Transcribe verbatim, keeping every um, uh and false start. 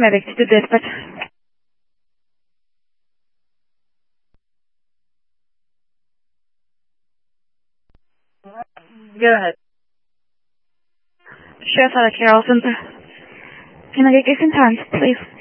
medic to dispatch. Go ahead. Sheriff out of Carroll Center. Can I get Jason Times, please?